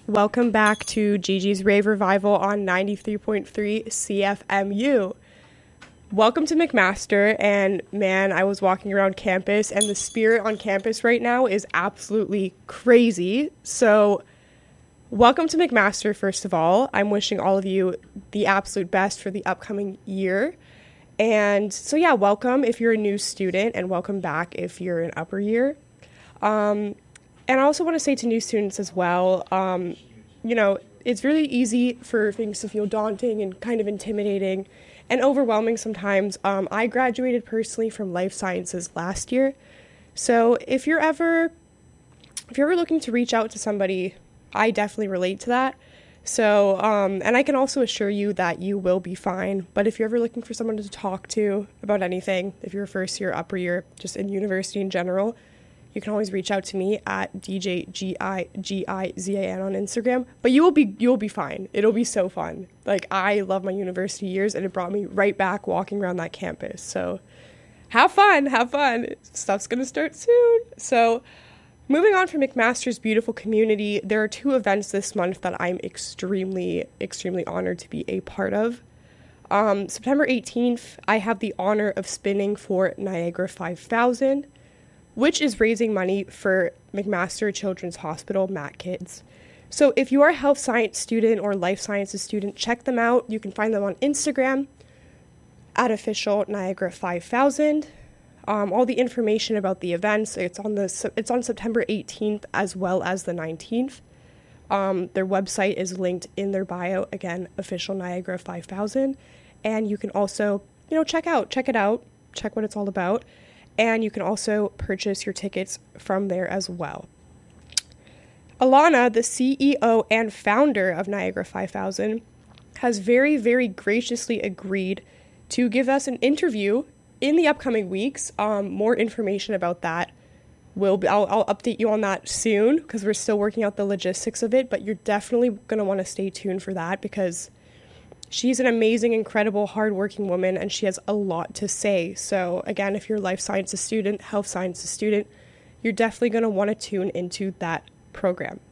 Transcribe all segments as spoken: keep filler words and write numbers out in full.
Welcome back to Gigi's Rave Revival on ninety-three point three C F M U. Welcome to McMaster, and man, I was walking around campus, and the spirit on campus right now is absolutely crazy. So, welcome to McMaster, first of all. I'm wishing all of you the absolute best for the upcoming year. And so, yeah, welcome if you're a new student, and welcome back if you're in upper year. Um, and I also want to say to new students as well, um, you know, it's really easy for things to feel daunting and kind of intimidating and overwhelming sometimes. Um, I graduated personally from life sciences last year. So if you're ever, if you're ever looking to reach out to somebody, I definitely relate to that. So, um, and I can also assure you that you will be fine. But if you're ever looking for someone to talk to about anything, if you're first year, upper year, just in university in general, you can always reach out to me at D J G I G I Z A N on Instagram. But you will be you will be fine. It'll be so fun. Like, I love my university years, and it brought me right back walking around that campus. So have fun, have fun. Stuff's gonna start soon. So moving on from McMaster's beautiful community, there are two events this month that I'm extremely, extremely honored to be a part of. Um, September eighteenth, I have the honor of spinning for Niagara five thousand, which is raising money for McMaster Children's Hospital, Mac Kids. So if you are a health science student or life sciences student, check them out. You can find them on Instagram at official Niagara five thousand. Um, all the information about the events, it's on the it's on September eighteenth as well as the nineteenth. Um, their website is linked in their bio, again, official Niagara five thousand. And you can also, you know, check out, check it out, check what it's all about. And you can also purchase your tickets from there as well. Alana, the C E O and founder of Niagara five thousand, has very, very graciously agreed to give us an interview in the upcoming weeks. Um, more information about that will be, I'll, I'll update you on that soon, because we're still working out the logistics of it, but you're definitely going to want to stay tuned for that, because she's an amazing, incredible, hardworking woman, and she has a lot to say. So again, if you're a life sciences student, health sciences student, you're definitely going to want to tune into that program.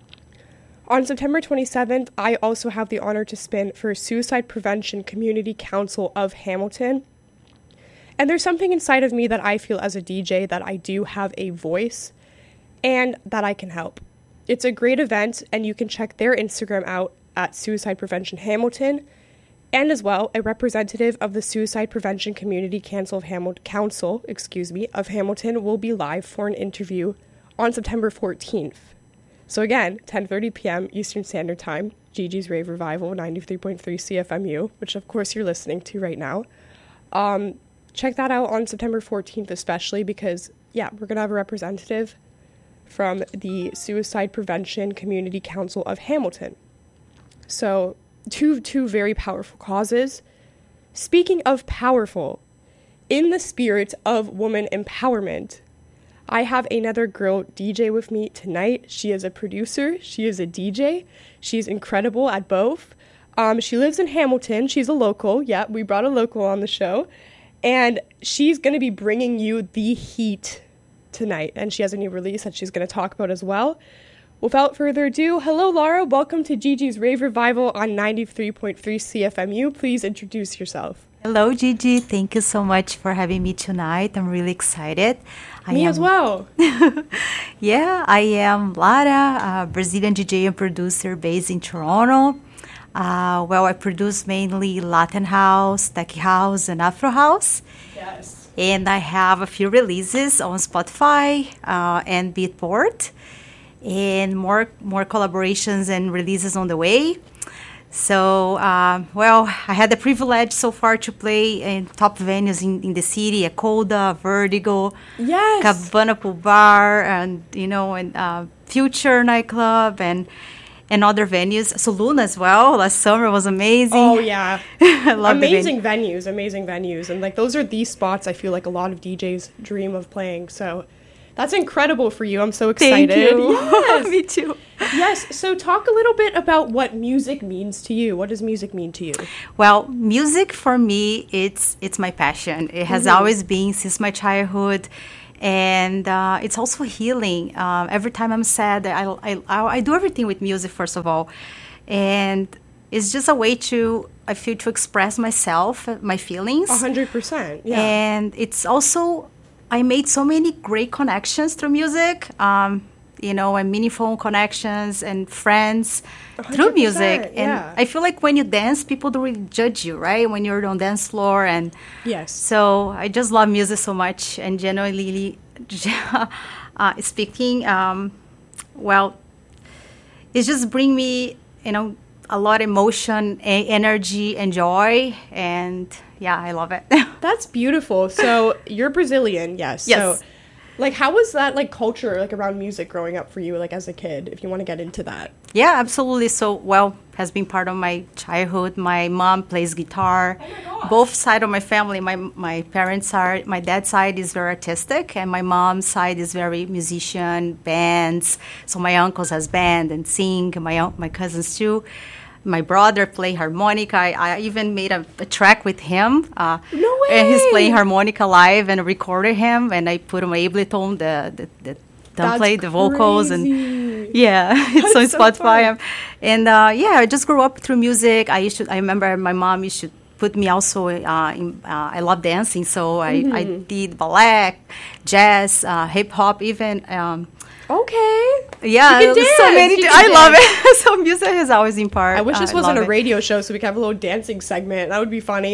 On September twenty-seventh, I also have the honor to spin for Suicide Prevention Community Council of Hamilton. And there's something inside of me that I feel as a D J that I do have a voice and that I can help. It's a great event, and you can check their Instagram out at Suicide Prevention Hamilton, and as well, a representative of the Suicide Prevention Community Council of, Hamil- Council, excuse me, of Hamilton will be live for an interview on September fourteenth. So again, ten thirty p.m. Eastern Standard Time, Gigi's Rave Revival, ninety-three point three C F M U, which of course you're listening to right now. Um, check that out on September fourteenth especially, because, yeah, we're going to have a representative from the Suicide Prevention Community Council of Hamilton. So, two two very powerful causes. Speaking of powerful, in the spirit of woman empowerment, I have another girl D J with me tonight. She is a producer. She is a D J. She's incredible at both. Um, she lives in Hamilton. She's a local. Yeah, we brought a local on the show. And she's going to be bringing you the heat tonight. And she has a new release that she's going to talk about as well. Without further ado, hello, Laura. Welcome to Gigi's Rave Revival on ninety-three point three C F M U. Please introduce yourself. Hello, Gigi. Thank you so much for having me tonight. I'm really excited. I me am... as well. Yeah, I am Lara, a Brazilian D J and producer based in Toronto. Uh, well, I produce mainly Latin house, tech house, and Afro house. Yes. And I have a few releases on Spotify uh, and Beatport, and more more collaborations and releases on the way. So, uh, well, I had the privilege so far to play in top venues in, in the city, Acolda, Vertigo, yes, Cabana Pool Bar, and, you know, and uh, Future Nightclub, and and other venues. So Luna as well, last summer was amazing. Oh, yeah. I love amazing venues, amazing venues. And, like, those are the spots I feel like a lot of D Js dream of playing. So that's incredible for you. I'm so excited. Thank you. Yes. Me too. Yes. So talk a little bit about what music means to you. What does music mean to you? Well, music for me, it's it's my passion. It has mm-hmm. always been since my childhood. And uh, it's also healing. Uh, every time I'm sad, I, I, I, I do everything with music, first of all. And it's just a way to, I feel, to express myself, my feelings. A hundred percent, yeah. And it's also, I made so many great connections through music, um, you know, and meaningful connections and friends through music. And yeah. I feel like when you dance, people don't really judge you, right? When you're on dance floor. And yes. So I just love music so much. And generally uh, speaking, um, well, it just bring me, you know, a lot of emotion, a- energy, and joy. And yeah, I love it. That's beautiful. So you're Brazilian, yes. Yes. So, like, how was that, like, culture, like, around music growing up for you, like, as a kid, if you want to get into that? Yeah, absolutely. So, well, has been part of my childhood. My mom plays guitar. Oh my gosh. Both sides of my family, my my parents are, my dad's side is very artistic, and my mom's side is very musician, bands. So my uncles has band and sing, my un- my cousins too. My brother play harmonica. I, I even made a, a track with him. Uh, No way! And he's playing harmonica live, and recorded him, and I put on my Ableton the the, the That's play the vocals, crazy. and yeah, it's on so Spotify. fun. And uh, yeah, I just grew up through music. I used to. I remember my mom used to put me also. Uh, in, uh, I love dancing, so I, Mm-hmm. I did ballet, jazz, uh, hip hop, even. Um, Okay. yeah, You can so dance, many. you thi- can I love dance. it. So music has always been part. I wish this uh, wasn't a love it. radio show so we could have a little dancing segment. That would be funny.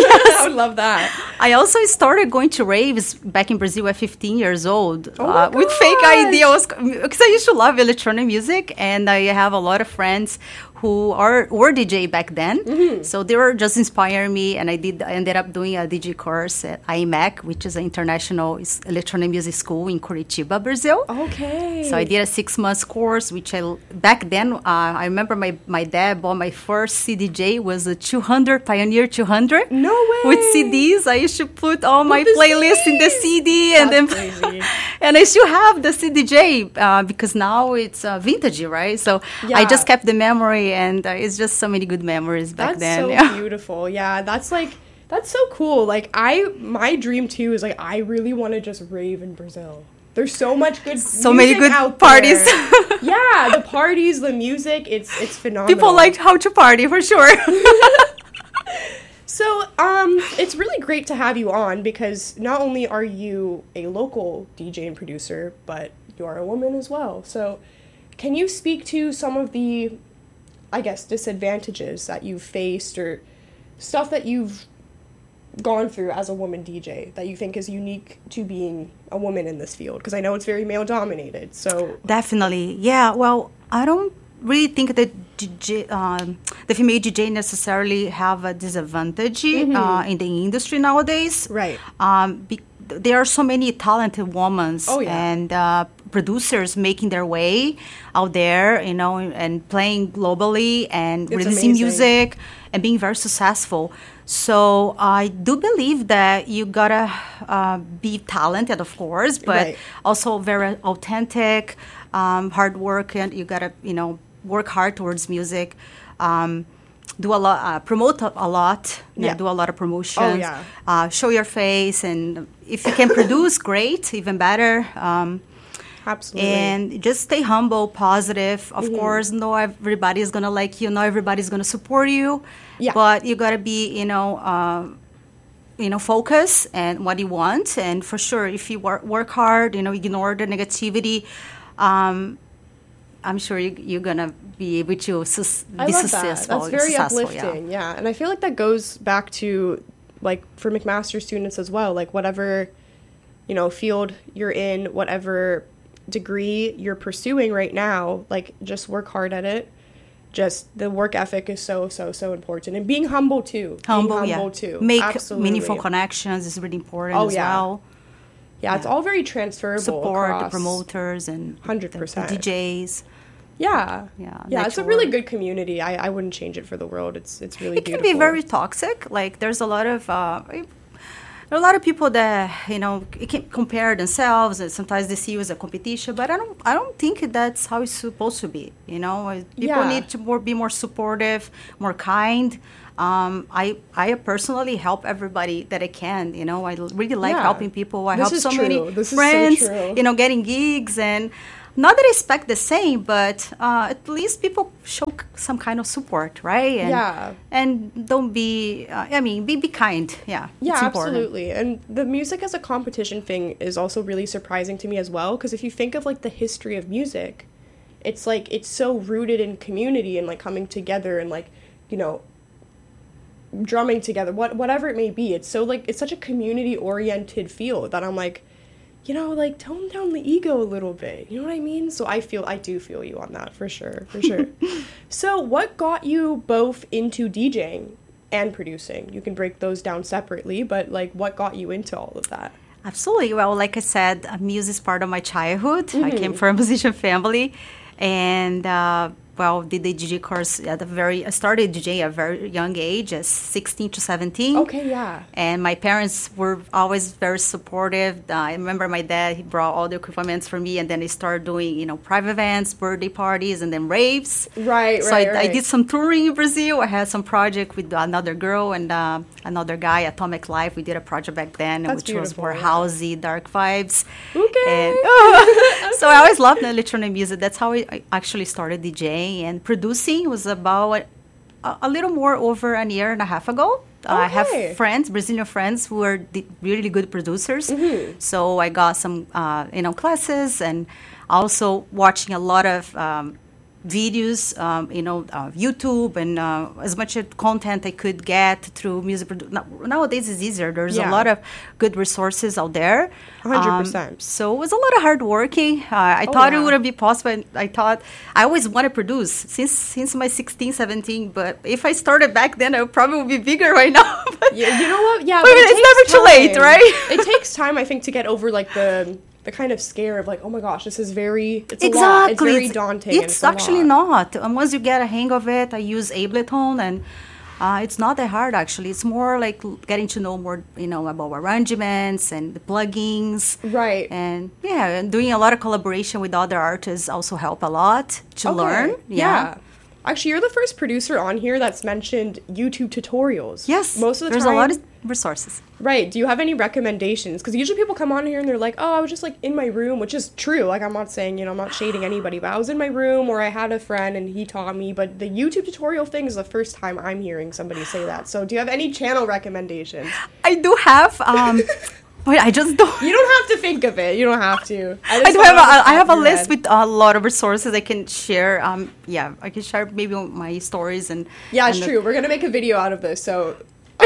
I would love that. I also started going to raves back in Brazil at fifteen years old Oh my uh, with fake gosh. I D. I was because I used to love electronic music, and I have a lot of friends who are were D J back then. Mm-hmm. So they were just inspiring me, and I did. I ended up doing a D J course at I M E C, which is an international s- electronic music school in Curitiba, Brazil. Okay. So I did a six months course, which I back then uh, I remember my, my dad bought my first C D J was a two hundred Pioneer two hundred. No way. With C Ds, I used to put all my the playlists in the C C D, Ds. and then That's crazy. and I still have the C D J uh, because now it's uh, vintage, right? So I Yeah. just kept the memory, and uh, it's just so many good memories back That's then. so yeah. beautiful. Yeah, that's like that's so cool. Like I my dream too is like I really want to just rave in Brazil. There's so much good So many music good out parties. there. Yeah, the parties, the music, it's it's phenomenal. People like how to party for sure. So, um, it's really great to have you on because not only are you a local D J and producer, but you are a woman as well. So, can you speak to some of the, I guess, disadvantages that you've faced or stuff that you've gone through as a woman D J that you think is unique to being a woman in this field? Because I know it's very male dominated. So, Definitely. Yeah. Well, I don't really think that D J, um, the female D J necessarily have a disadvantage uh, in the industry nowadays. Right. Um, be- there are so many talented women Oh, yeah. and uh, producers making their way out there, you know, and playing globally and It's releasing amazing. music and being very successful. So I do believe that you gotta uh, be talented, of course, but Right. also very authentic, um, hard work, and you gotta, you know, work hard towards music. Um, do a lot, uh, promote a, a lot, you know, Yeah. do a lot of promotions. Oh, yeah. Uh, show your face, and if you can produce, great, even better. Um, absolutely. and just stay humble, positive. Of Mm-hmm. course, no everybody is gonna like you, not everybody's gonna support you. Yeah. But you gotta be, you know, uh, you know, focus and what you want. And for sure, if you work work hard, you know, ignore the negativity. Um, I'm sure you, you're gonna be able to sus- I be love that. successful. That's very successful, uplifting. Yeah. And I feel like that goes back to like for McMaster students as well. Like whatever, you know, field you're in, whatever degree you're pursuing right now, like just work hard at it. Just the work ethic is so so so important, and being humble too. Humble, being yeah. humble too. Make Absolutely. meaningful connections is really important Oh, as yeah. well. Yeah, it's Yeah. all very transferable. Support the across- promoters and one hundred the, percent. the D Js. Yeah, Yeah, yeah. It's a really network. good community. I, I wouldn't change it for the world. It's it's really It can beautiful. be very toxic. Like there's a lot of uh, there are a lot of people that you know it can compare themselves, and sometimes they see you as a competition. But I don't I don't think that's how it's supposed to be. You know, Uh, people Yeah. need to more be more supportive, more kind. Um, I I personally help everybody that I can. You know, I l- really like Yeah. helping people. I This help is so true. many This is so friends. true. You know, getting gigs, and not that I expect the same, but uh, at least people show c- some kind of support, right? And, Yeah. And don't be. Uh, I mean, be be kind. Yeah. Yeah, it's important. absolutely. And the music as a competition thing is also really surprising to me as well, because if you think of like the history of music, it's like it's so rooted in community and like coming together and like, you know, drumming together, what whatever it may be. It's so like it's such a community oriented field that I'm like, you know, like tone down the ego a little bit. You know what I mean? So I feel I do feel you on that for sure, for sure. So what got you both into DJing and producing? You can break those down separately, but like what got you into all of that? Absolutely. Well, like I said, uh, music is part of my childhood. I came from a musician family, and uh, well, did the D J course at a very. I started DJing at a very young age, at sixteen to seventeen. Okay, yeah. And my parents were always very supportive. Uh, I remember my dad, he brought all the equipments for me, and then he started doing, you know, private events, birthday parties, and then raves. Right, so right, I, I right. did some touring in Brazil. I had some project with another girl and uh, another guy, Atomic Life. We did a project back then, That's which was beautiful, more yeah. housey, dark vibes. Okay. And, so I always loved electronic music. That's how I, I actually started DJing. And producing was about a, a little more over a year and a half ago. Uh, I Okay. have friends, Brazilian friends, who are the really good producers. Mm-hmm. So I got some, uh, you know, classes, and also watching a lot of um, videos, um, you know, uh, YouTube, and uh, as much of content I could get through music. Produ- now, nowadays it's easier. There's Yeah. a lot of good resources out there. one hundred Um, percent. so it was a lot of hard working. Uh, I Oh, thought yeah. it wouldn't be possible. And I thought I always want to produce since since my sixteen, seventeen. But if I started back then, I would probably would be bigger right now. But- Yeah, you know what? Yeah, But but it it's takes never too late, time. right? It takes time, I think, to get over like the the kind of scare of like, oh my gosh, this is very it's a lot. It's very daunting. and It's a actually lot. not. And once you get a hang of it, I use Ableton, and uh, it's not that hard actually. It's more like l- getting to know more, you know, about arrangements and the plugins. Right. And yeah, and doing a lot of collaboration with other artists also help a lot to Okay, learn. Yeah. Actually, you're the first producer on here that's mentioned YouTube tutorials. Yes. Most of the there's time. a lot of resources. Right. Do you have any recommendations? Because usually people come on here and they're like, oh, I was just like in my room, which is true. Like, I'm not saying, you know, I'm not shading anybody, but I was in my room or I had a friend and he taught me. But the YouTube tutorial thing is the first time I'm hearing somebody say that. So do you have any channel recommendations? I do have, um, but I just don't. You don't have to think of it. You don't have to. I just do want have it on the a, I top have of a your list head. with a lot of resources I can share. Um, yeah, I can share maybe on my stories and Yeah, it's and the- true. We're going to make a video out of this. So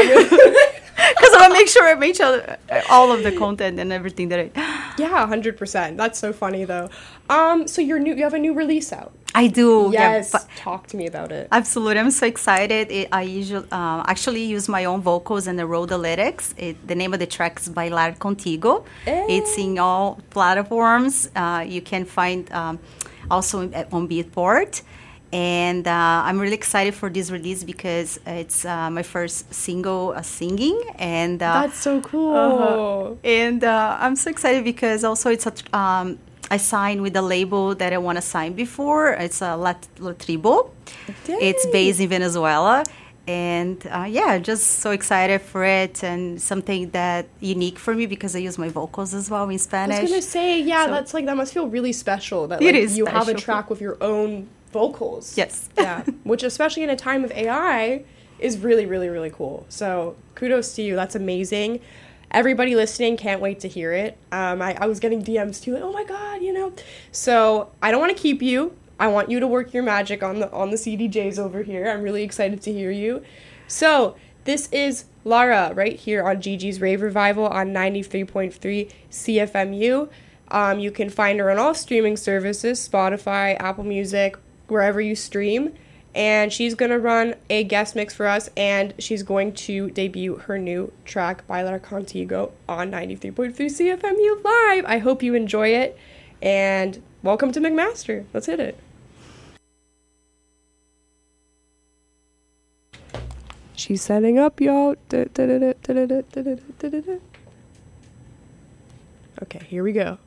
Because I want to make sure I make sure all of the content and everything that I. yeah, one hundred percent. That's so funny though. Um, so you're new. You have a new release out. I do. Yes. Yeah, but Talk to me about it. absolutely. I'm so excited. It, I usually uh, actually use my own vocals and I wrote the lyrics. It, the name of the track is Bailar Contigo. It's in all platforms. Uh, you can find um, also in- on Beatport. And uh, I'm really excited for this release because it's uh, my first single uh, singing. And uh, That's so cool. Uh-huh. And uh, I'm so excited because also it's a tr- um, I signed with a label that I want to sign before. It's a La, La Tribo. It's Dang. based in Venezuela. And uh, yeah, just so excited for it, and something that unique for me because I use my vocals as well in I Spanish. was gonna say, yeah, So- that's like that must feel really special that It like, is you have a special. track with your own vocals. Yes. Yeah, which especially in a time of A I is really, really, really cool. So kudos to you. That's amazing. Everybody listening can't wait to hear it. Um, I, I was getting D Ms too, like, oh my god, you know. So I don't want to keep you. I want you to work your magic on the on the C D Js over here. I'm really excited to hear you. So this is Lara right here on Gigi's Rave Revival on ninety-three point three C F M U. Um, you can find her on all streaming services, Spotify, Apple Music, wherever you stream. And she's going to run a guest mix for us, and she's going to debut her new track, Bailar Contigo, on ninety-three point three C F M U Live. I hope you enjoy it, and welcome to McMaster. Let's hit it. She's setting up, y'all. Okay, here we go.